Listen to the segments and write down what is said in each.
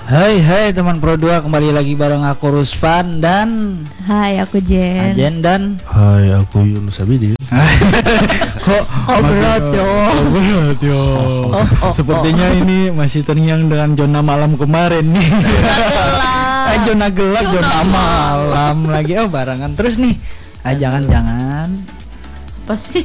Hai teman Pro 2, kembali lagi bareng aku Ruspan dan Hai, aku Jen. Ajen dan Hai, aku Yunus Abidin. Kok berat yo. Berat yo. Sepertinya ini masih terngiang dengan zona malam kemarin nih. Zona gelap, zona malam lagi. Oh, barengan terus nih. Jangan. Apa sih?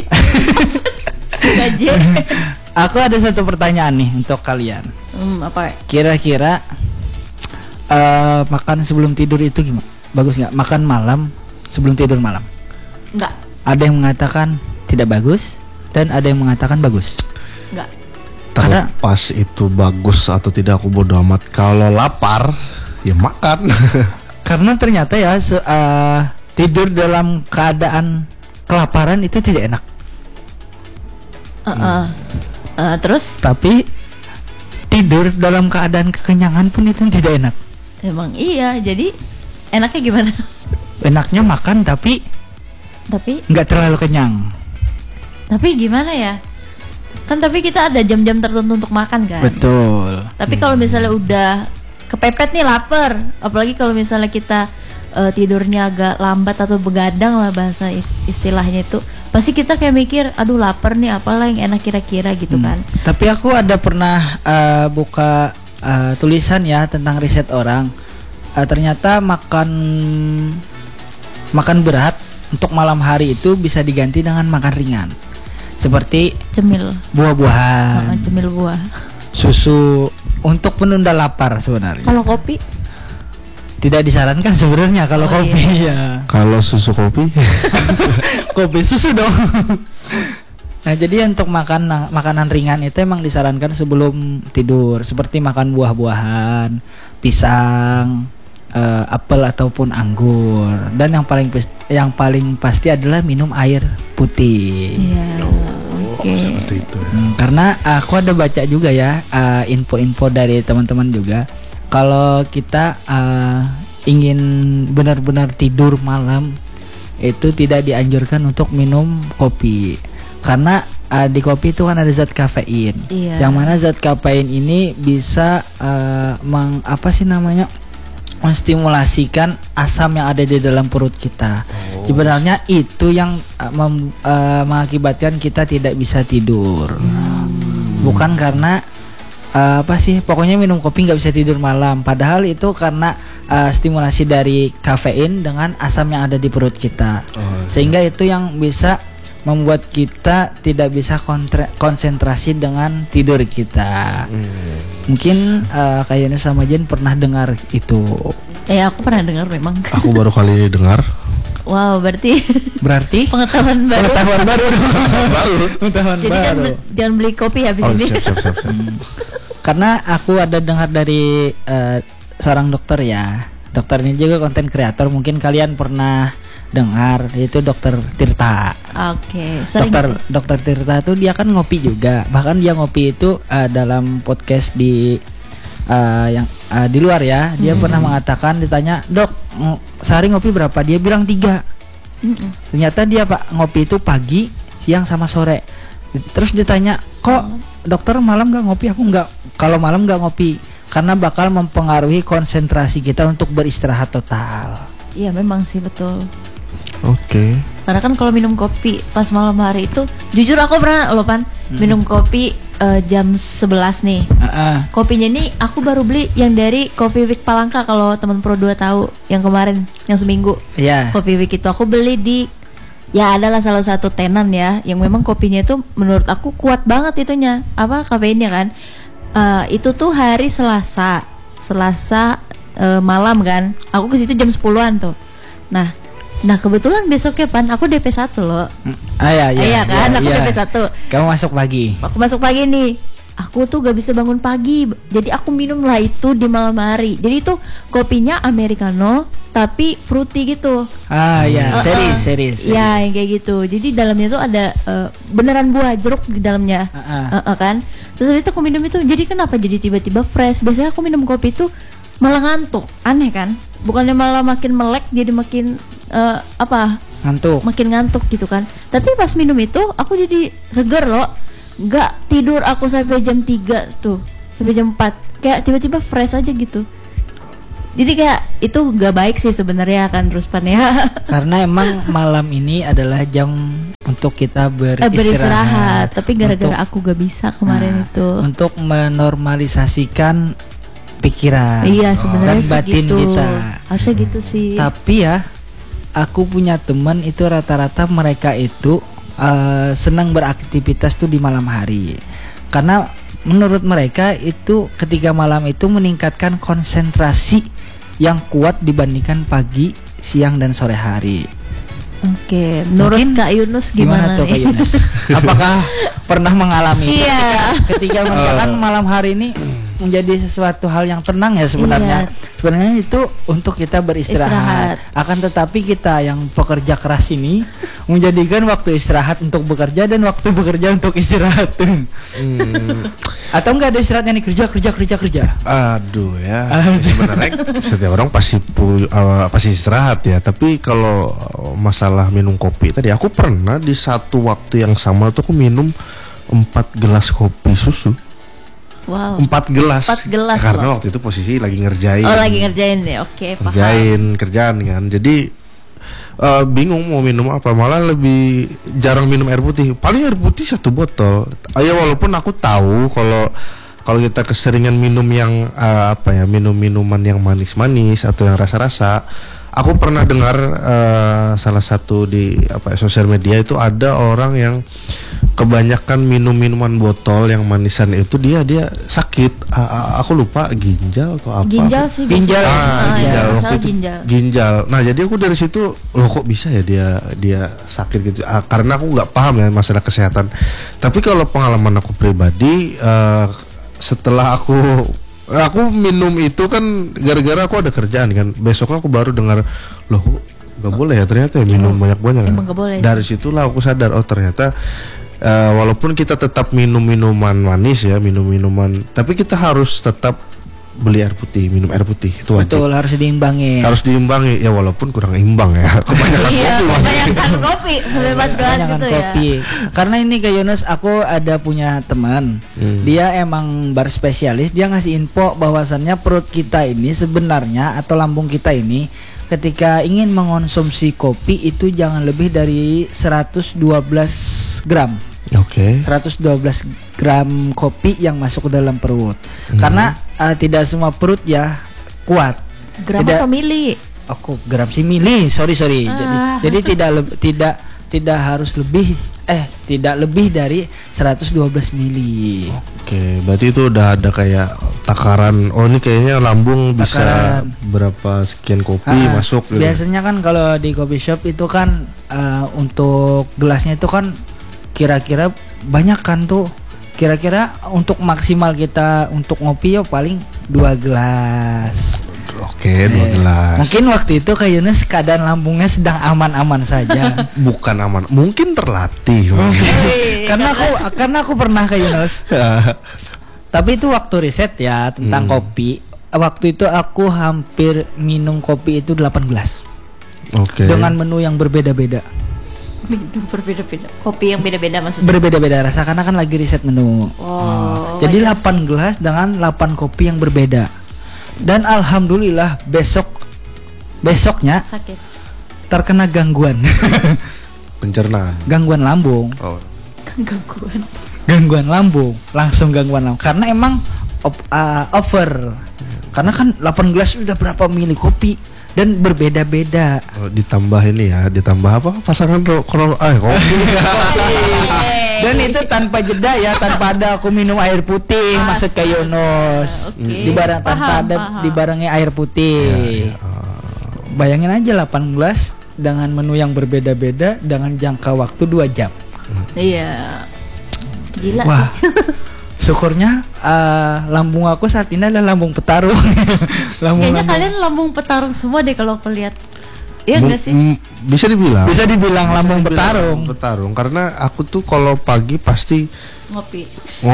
Gaje. Aku ada satu pertanyaan nih untuk kalian. Apa? Kira-kira makan sebelum tidur itu gimana? Bagus nggak? Makan malam sebelum tidur malam? Enggak. Ada yang mengatakan tidak bagus dan ada yang mengatakan bagus. Enggak. Karena Terlepas itu bagus atau tidak, aku bodo amat. Kalau lapar, ya makan. karena ternyata ya tidur dalam keadaan kelaparan itu tidak enak. Terus? Tapi tidur dalam keadaan kekenyangan pun itu tidak enak. Emang iya. Jadi enaknya gimana? Enaknya makan tapi nggak terlalu kenyang. Tapi gimana ya? Kan tapi kita ada jam-jam tertentu untuk makan kan? Betul. Tapi kalau misalnya udah kepepet nih lapar, apalagi kalau misalnya kita tidurnya agak lambat atau begadang lah bahasa istilahnya itu, pasti kita kayak mikir, aduh lapar nih, apalah yang enak kira-kira gitu kan. Tapi aku ada pernah buka tulisan ya tentang riset orang. Ternyata makan berat untuk malam hari itu bisa diganti dengan makan ringan, seperti Cemil buah-buahan, cemil buah. susu untuk menunda lapar sebenarnya. Kalau kopi? Tidak disarankan sebenarnya kalau kopi ya. Kalau susu kopi, Kopi susu dong. Nah, jadi untuk makanan ringan itu emang disarankan sebelum tidur, seperti makan buah-buahan, pisang, apel ataupun anggur. Dan yang paling pasti adalah minum air putih. Iya. Oke. seperti itu. Karena aku ada baca juga ya info-info dari teman-teman juga. Kalau kita ingin benar-benar tidur malam, itu tidak dianjurkan untuk minum kopi. Karena di kopi itu kan ada zat kafein. Iya. Yang mana zat kafein ini bisa menstimulasikan asam yang ada di dalam perut kita. Sebenarnya itu yang mengakibatkan kita tidak bisa tidur. Bukan karena pokoknya minum kopi nggak bisa tidur malam. Padahal itu karena stimulasi dari kafein dengan asam yang ada di perut kita. Sehingga itu yang bisa membuat kita tidak bisa konsentrasi dengan tidur kita. Mungkin Kak Yunus sama Jen pernah dengar itu. Aku pernah dengar memang. Aku baru kali ini dengar. Wow, berarti pengetahuan baru. Pengetahuan Jadi baru. jangan beli kopi habis Oh, ini. siap. Karena aku ada dengar dari seorang dokter ya. Dokter ini juga konten kreator, mungkin kalian pernah dengar, itu Dokter Tirta. Oke, sering sih. Dokter Tirta itu dia kan ngopi juga. Bahkan dia ngopi itu dalam podcast di di luar ya. Dia pernah mengatakan, ditanya, "Dok, sehari ngopi berapa?" Dia bilang 3. Ternyata dia ngopi itu pagi, siang sama sore. Terus ditanya, "Kok dokter malam nggak ngopi?" "Aku nggak, kalau malam nggak ngopi karena bakal mempengaruhi konsentrasi kita untuk beristirahat total." Iya memang sih betul. Oke. Karena kan kalau minum kopi pas malam hari itu, jujur aku pernah loh Pan, minum kopi jam 11 nih. Kopinya ini aku baru beli yang dari Coffee Week Palangka, kalau teman Pro 2 tahu, yang kemarin, yang seminggu. Iya. Coffee Week itu aku beli ya adalah salah satu tenan ya, yang memang kopinya itu menurut aku kuat banget itunya, kafeinnya kan. Itu tuh hari Selasa malam kan. Aku ke situ jam 10-an tuh. Nah kebetulan besoknya Pan, aku DP 1 loh. Iya kan, aku DP 1. Kamu masuk pagi. Aku masuk pagi nih. Aku tuh gak bisa bangun pagi, jadi aku minum lah itu di malam hari. Jadi itu kopinya americano tapi fruity gitu. Series. Ya yang kayak gitu. Jadi dalamnya tuh ada beneran buah jeruk di dalamnya. Kan. Terus habis itu aku minum itu, jadi kenapa jadi tiba-tiba fresh? Biasanya aku minum kopi itu malah ngantuk, aneh kan? Bukannya malah makin melek, jadi makin ngantuk. Makin ngantuk gitu kan. Tapi pas minum itu aku jadi seger loh. Gak tidur aku sampai jam 3 tuh. sampai jam 4 kayak tiba-tiba fresh aja gitu. Jadi kayak itu gak baik sih sebenarnya kan Ruspan ya. Karena emang malam ini adalah jam untuk kita beristirahat. Tapi gara-gara aku gak bisa kemarin itu. Untuk menormalisasikan pikiran. Iya sebenarnya dan batin gitu. kita. Harusnya gitu sih. Tapi ya, aku punya teman itu rata-rata mereka itu senang beraktivitas tuh di malam hari. Karena menurut mereka itu ketika malam itu meningkatkan konsentrasi yang kuat dibandingkan pagi, siang dan sore hari. Oke, menurut Mungkin Kak Yunus gimana tuh Kak nih? Yunus? Apakah pernah mengalami Iya. ketika misalkan malam hari ini menjadi sesuatu hal yang tenang ya sebenarnya. Sebenarnya itu untuk kita beristirahat. Akan tetapi kita yang pekerja keras ini menjadikan waktu istirahat untuk bekerja dan waktu bekerja untuk istirahat. Atau enggak ada istirahatnya nih, kerja. Aduh ya. Sebenarnya setiap orang pasti istirahat ya. Tapi kalau masalah minum kopi tadi, aku pernah di satu waktu yang sama tuh aku minum 4 gelas kopi susu. Wow. 4 gelas. Karena loh. waktu itu posisi lagi ngerjain. Oh lagi ngerjain deh, oke paham. Ngerjain kerjaan kan. Jadi bingung mau minum apa. Malah lebih jarang minum air putih. Paling air putih 1 botol. Ya walaupun aku tahu kalau kita keseringan minum yang minum minuman yang manis-manis atau yang rasa-rasa. Aku pernah dengar salah satu di sosial media itu ada orang yang kebanyakan minum minuman botol yang manisan itu dia sakit. Aku lupa ginjal atau apa. Ginjal sih. Ginjal. Ginjal. Waktu itu ginjal. Nah jadi aku dari situ loh kok bisa ya dia sakit gitu. Karena aku nggak paham ya masalah kesehatan. Tapi kalau pengalaman aku pribadi setelah aku minum itu kan gara-gara aku ada kerjaan kan. Besoknya aku baru dengar loh kok gak boleh ya ternyata ya minum banyak-banyak. Emang gak boleh. Dari situlah aku sadar ternyata walaupun kita tetap minum minuman manis ya, minuman, tapi kita harus tetap minum air putih itu wajib. Betul, harus diimbangi. Harus diimbangi ya walaupun kurang imbang ya. Kebanyakan kopi sampai 4 gelas gitu kopi. ya. Karena ini Kak Yunus, aku ada punya teman. Dia emang bar spesialis, dia ngasih info bahwasannya perut kita ini sebenarnya atau lambung kita ini ketika ingin mengonsumsi kopi itu jangan lebih dari 112 gram. Oke. 112 gram kopi yang masuk ke dalam perut. Karena tidak semua perut ya kuat. Gram atau mili? Aku gram sih mili. Sorry. Jadi tidak harus lebih tidak lebih dari 112 mili. Oke, berarti itu udah ada kayak takaran. Oh, ini kayaknya lambung bisa berapa sekian kopi masuk gitu. Biasanya kan kalau di coffee shop itu kan untuk gelasnya itu kan kira-kira banyak kan tuh. Kira-kira untuk maksimal kita untuk ngopi ya paling 2 gelas. Oke, 2 gelas. Mungkin waktu itu Kak Yunus keadaan lambungnya sedang aman-aman saja. Bukan aman, mungkin terlatih. karena aku pernah Kak Yunus. Tapi itu waktu riset ya tentang kopi. Waktu itu aku hampir minum kopi itu 8 gelas. Oke. Dengan menu yang berbeda-beda. Minum berbeda-beda. Kopi yang beda-beda maksudnya. Berbeda-beda rasa karena kan lagi riset menu. Jadi 8 gelas dengan 8 kopi yang berbeda. Dan alhamdulillah besoknya sakit. Terkena gangguan. Pencernaan. Gangguan lambung. Oh. Gangguan lambung, langsung gangguan lambung. Karena emang over. Karena kan 8 gelas udah berapa mili kopi dan berbeda-beda. Ditambah apa? Pasangan kopi. Dan itu tanpa jeda ya, tanpa ada aku minum air putih, maksud Kak Yunus. Tanpa ada dibarengi air putih. Bayangin aja 8 gelas dengan menu yang berbeda-beda dengan jangka waktu 2 jam. Iya. Gila Wah. sih. Syukurnya lambung aku saat ini adalah lambung petarung. Kayaknya kalian lambung petarung semua deh kalau aku lihat. Iya enggak sih? Bisa dibilang lambung petarung. Petarung karena aku tuh kalau pagi pasti ngopi.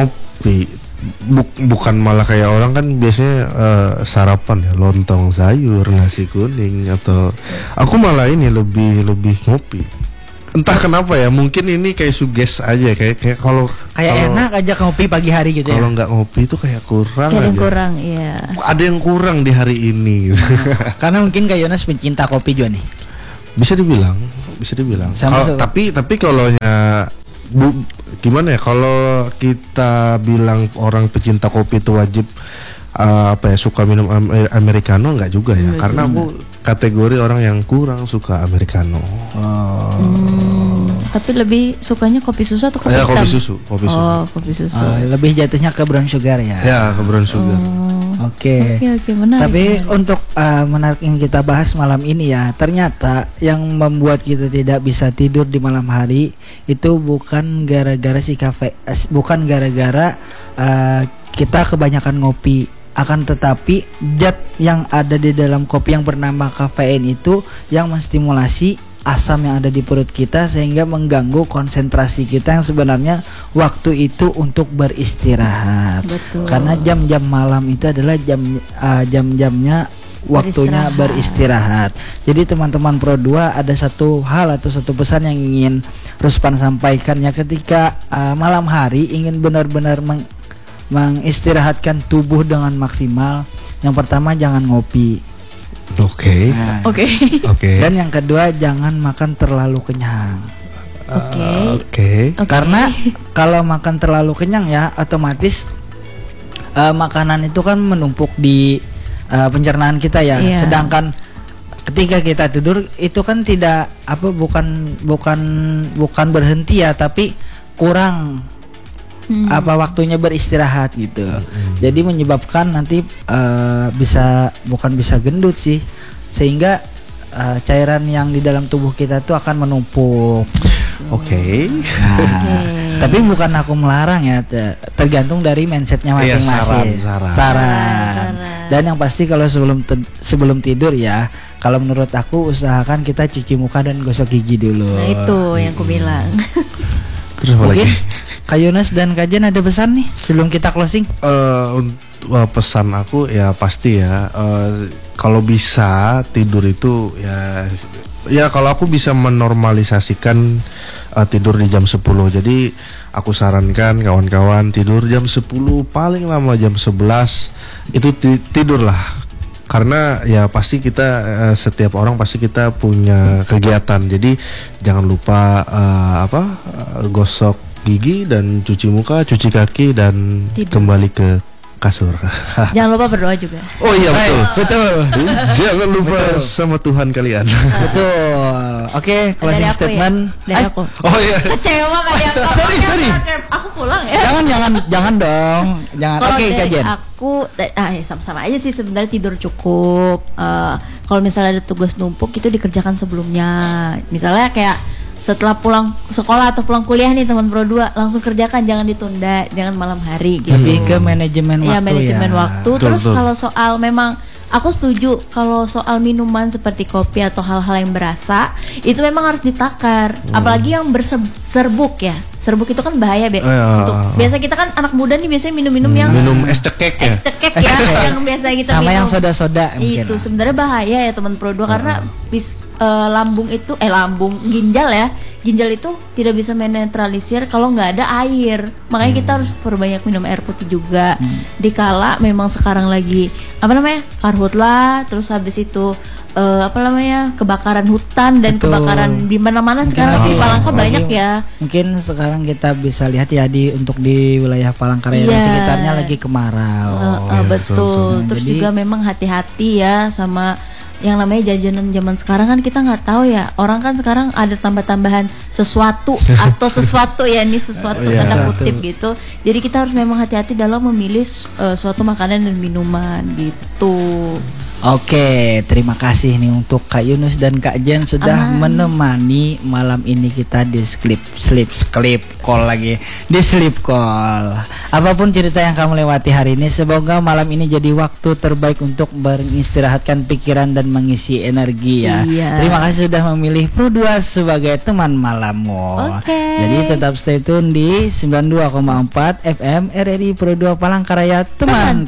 Bukan malah kayak orang kan biasanya sarapan ya, lontong sayur, nasi kuning atau aku malah ini lebih ngopi. entah kenapa ya, mungkin ini kayak suges aja, kayak kalau enak aja ngopi pagi hari gitu kalau ya. nggak ngopi itu kayak kurang Kayak aja. kurang, iya. Ada yang kurang di hari ini. Karena mungkin Kak Yonas pencinta kopi juga nih. Bisa dibilang. Tapi kalau gimana ya, kalau kita bilang orang pecinta kopi itu wajib suka minum americano, enggak juga ya, karena aku kategori orang yang kurang suka americano. Tapi lebih sukanya kopi susu atau kopi hitam? Kopi susu. Kopi susu. Lebih jatuhnya ke brown sugar ya. Ya, ke brown sugar. Oke, menarik. Tapi untuk menarik yang kita bahas malam ini ya, ternyata yang membuat kita tidak bisa tidur di malam hari itu bukan gara-gara bukan gara-gara kita kebanyakan ngopi. Akan tetapi zat yang ada di dalam kopi yang bernama kafein itu yang menstimulasi asam yang ada di perut kita sehingga mengganggu konsentrasi kita yang sebenarnya waktu itu untuk beristirahat. Betul. Karena jam-jam malam itu adalah jam-jamnya waktunya beristirahat. Jadi teman-teman Pro 2 ada satu hal atau satu pesan yang ingin Ruspan sampaikan ya, ketika malam hari ingin benar-benar mengistirahatkan tubuh dengan maksimal. Yang pertama jangan ngopi. Oke. Dan yang kedua jangan makan terlalu kenyang. Oke. Karena kalau makan terlalu kenyang ya otomatis makanan itu kan menumpuk di pencernaan kita ya. Iya. Sedangkan ketika kita tidur itu kan tidak bukan berhenti ya, tapi kurang waktunya beristirahat gitu. Jadi menyebabkan nanti bukan bisa gendut sih, sehingga cairan yang di dalam tubuh kita tuh akan menumpuk. Oke. Tapi bukan aku melarang ya, tergantung dari mindsetnya masing-masing. Saran. Dan yang pasti kalau sebelum tidur ya, kalau menurut aku usahakan kita cuci muka dan gosok gigi dulu. Nah itu yang aku bilang. Terus apa lagi? Kak Yonas dan Kak Jen ada pesan nih sebelum kita closing? Pesan aku ya pasti ya, kalau bisa tidur itu ya kalau aku bisa menormalisasikan tidur di jam 10. Jadi aku sarankan kawan-kawan tidur jam 10, paling lama jam 11 itu tidurlah. Karena ya pasti kita setiap orang pasti kita punya kegiatan. Jadi jangan lupa gosok gigi dan cuci muka, cuci kaki dan kembali ke kasur. Jangan lupa berdoa juga. Oh iya betul. Jangan lupa sama Tuhan kalian. Betul. Oke, closing statement. Dari aku. Oh iya. Kecewa kalian. Sorry. Aku pulang ya. Jangan dong. Jangan. Oke, Kak Jen. Aku sama-sama aja sih sebenarnya, tidur cukup. Kalau misalnya ada tugas numpuk itu dikerjakan sebelumnya. Misalnya kayak setelah pulang sekolah atau pulang kuliah nih teman Pro 2, langsung kerjakan, jangan ditunda, jangan malam hari gitu. Lebih ke manajemen waktu. Manajemen waktu. Terus kalau soal memang aku setuju kalau soal minuman seperti kopi atau hal-hal yang berasa itu memang harus ditakar. Apalagi yang serbuk ya. Serbuk itu kan bahaya untuk biasa kita kan anak muda nih biasanya minum yang minum es cekek ya. Yang biasa kita sama minum. Yang soda-soda itu sebenarnya bahaya ya teman Pro 2 karena ginjal itu tidak bisa menetralisir kalau nggak ada air. Makanya kita harus perbanyak minum air putih juga. Dikala memang sekarang lagi karhutlah, terus habis itu kebakaran hutan dan kebakaran di mana-mana sekarang di Palangka banyak ya. Mungkin sekarang kita bisa lihat ya untuk di wilayah Palangkaraya dan sekitarnya lagi kemarau. Betul. Terus juga memang hati-hati ya sama yang namanya jajanan zaman sekarang kan kita nggak tahu ya, orang kan sekarang ada tambah-tambahan sesuatu atau sesuatu ya, ini sesuatu tanda kutip gitu. Jadi kita harus memang hati-hati dalam memilih suatu makanan dan minuman gitu. Oke, terima kasih nih untuk Kak Yunus dan Kak Jen sudah menemani malam ini kita di sleep call. Apapun cerita yang kamu lewati hari ini, semoga malam ini jadi waktu terbaik untuk beristirahatkan pikiran dan mengisi energi ya. Terima kasih sudah memilih Pro 2 sebagai teman malammu. Jadi tetap stay tune di 92,4 FM RRI Pro 2 Palangkaraya, teman